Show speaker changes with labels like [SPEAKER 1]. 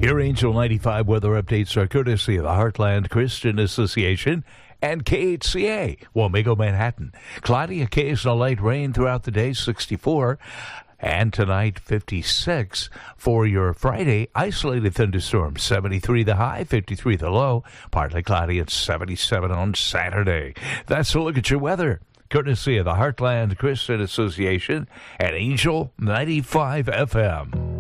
[SPEAKER 1] Your Angel 95 weather updates are courtesy of the Heartland Christian Association and KHCA, Wamego, Manhattan. Cloudy, occasional light rain throughout the day, 64. And tonight, 56. For your Friday, isolated thunderstorms, 73 the high, 53 the low. Partly cloudy at 77 on Saturday. That's a look at your weather, courtesy of the Heartland Christian Association and Angel 95 FM.